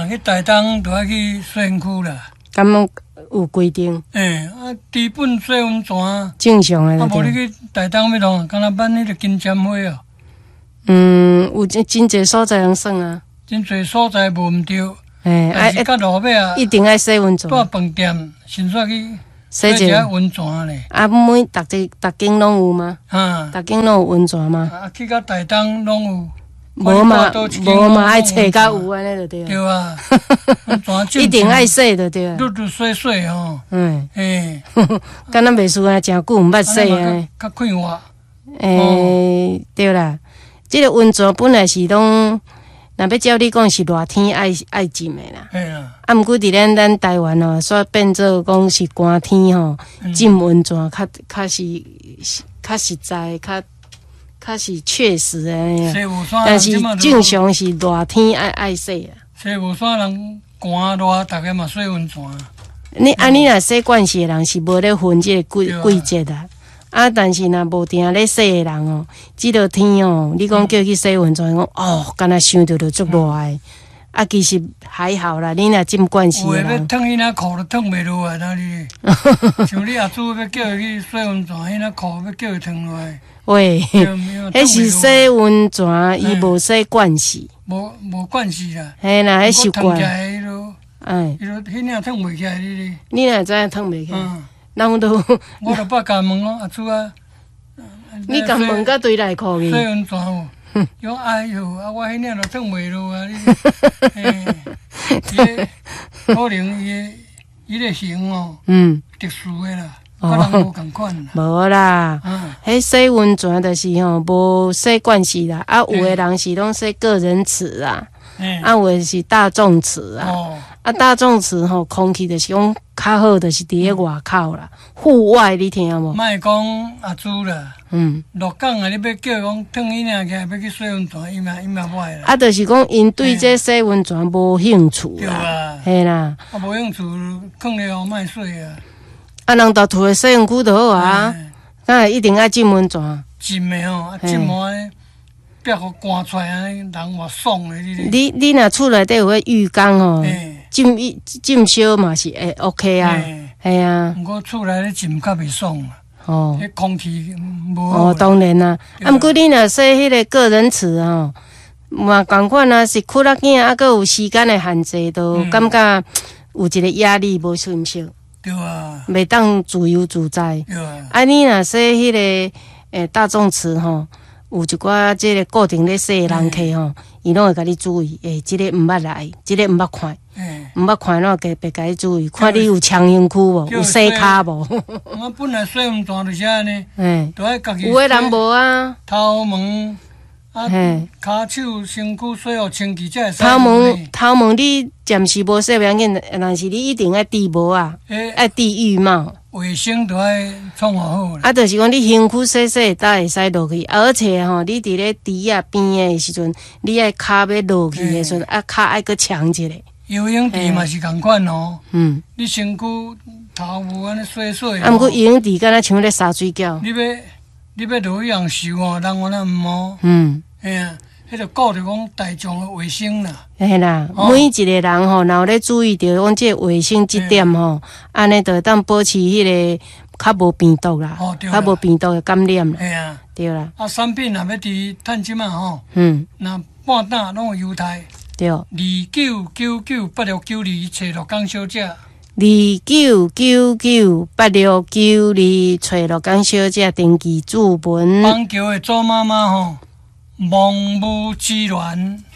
去台东就要去水源区啦。 敢有规定？ 基本水温泉正常诶。 无你去台东要弄，敢若办迄个金针花哦。 有真侪所在通算啊。 真侪所在无毋对。但是到路尾啊， 一定爱洗温泉。 住饭店，先煞去洗一下温泉咧。 逐间拢有吗？逐间拢有温泉吗？ 去到台东拢有。 无嘛，爱找甲有安尼就对。 对啊， 一定爱洗就对。 愈洗洗吼。 敢若袂输啊，诚久毋捌洗啊。 较快活。 对啦，即个温泉本来是拢，若要照你讲是热天爱浸的啦。毋过伫咱台湾哦，煞变做讲是寒天吼，浸温泉较实在，较是确实诶。但是正常是热天爱洗啊。 西湖山人寒热，大家嘛洗温泉。 你若洗惯势的人是无咧分即个季节啊。但是若无定咧洗的人哦，即落天哦，你讲叫去洗温泉，讲敢若想着就足热诶。其实还好啦，你若浸惯势的人。有要烫迄领裤都烫袂落来，哪里？像你阿祖要叫伊去洗温泉，迄领裤要叫伊烫落来。 喂，迄是洗温泉，伊无洗惯势。 无惯势啦。 嘿啦，迄习惯。 伊迄领烫袂起来， 你若知影烫袂起来，人都。 我著捌甲问讲阿祖啊。 你甲问甲对内裤去。 洗温泉有。讲哎哟，我迄领都烫袂落啊！可能伊个型哦，特殊的啦。甲人无共款啦。 无啦，迄洗温泉就是吼，无洗惯势啦。有的人是拢洗个人池啦，有的是大众池啊。大众池吼，空气就是讲较好，就是伫咧外口啦，户外你听无？ 莫讲阿祖啦，落港啊，你要叫讲烫伊领起来要去洗温泉，伊嘛歹啦。 就是讲因对这洗温泉无兴趣啦， 嘿啦。 无兴趣，放了后莫洗啊。人到厝诶洗温区就好啊，敢一定爱浸温泉。 浸诶吼，浸完。别互寒出来，安尼人偌爽诶！ 你若厝内底有迄浴缸吼，浸烧嘛是会 OK 啊，系啊。 毋过厝内咧浸较袂爽啦，迄空气无。 当然啦。毋过你若洗迄个个人池吼，嘛共款啊，是窟仔囝，搁有时间诶限制，都感觉有一个压力无顺适。 对啊。 袂当自由自在。 对啊。 你若洗迄个大众池吼。有一寡即个固定咧洗人客吼，伊拢会甲你注意，即个毋捌来，即个毋捌看，毋捌看，拢会别甲你注意，看你有强身躯无，有洗骹无。 我本来洗温泉就是安尼，都爱家己。 有诶人无啊。 头毛骹手身躯洗互清气，才会洗。 头毛你暂时无洗袂要紧，但是你一定爱戴帽啊，爱戴浴帽。 卫生都爱创好啦。 就是讲你身躯洗，才会使落去，而且吼，你伫咧池啊边诶时阵，你爱骹要落去诶时阵，骹爱搁强一下。 游泳池嘛是共款哦。你身躯头毛安尼洗。 毋过游泳池敢若像咧洒水饺。 你要落去样受哦，人我那毋好。嘿啊。迄著顾着讲大众诶卫生啦。 嘿啦，每一个人吼，若有咧注意着讲即个卫生即点吼，安尼就会当保持迄个较无病毒啦，较无病毒诶感染啦。 嘿啊， 对啦。 产品若要伫趁即嘛吼，若半打拢有优待。 对。 29998692找乐港小姐。 29998692找乐港小姐登记注文。 邦桥诶周妈妈吼。望母之恋，